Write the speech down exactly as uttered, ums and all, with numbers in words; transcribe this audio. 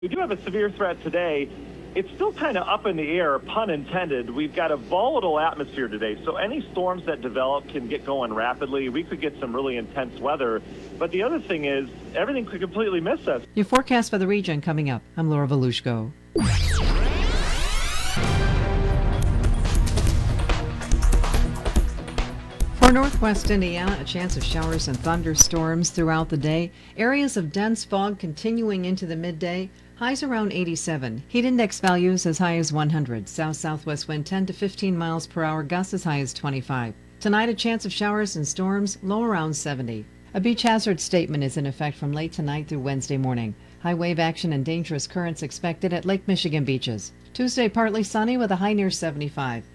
We do have a severe threat today. It's still kind of up in the air, pun intended. We've got a volatile atmosphere today, so any storms that develop can get going rapidly. We could get some really intense weather. But the other thing is, everything could completely miss us. Your forecast for the region coming up. I'm Laura Volushko. For northwest Indiana, a chance of showers and thunderstorms throughout the day. Areas of dense fog continuing into the midday. Highs around eighty-seven. Heat index values as high as one hundred. South-southwest wind ten to fifteen miles per hour. Gusts as high as twenty-five. Tonight, a chance of showers and storms. Low around seventy. A beach hazard statement is in effect from late tonight through Wednesday morning. High wave action and dangerous currents expected at Lake Michigan beaches. Tuesday, partly sunny with a high near seventy-five.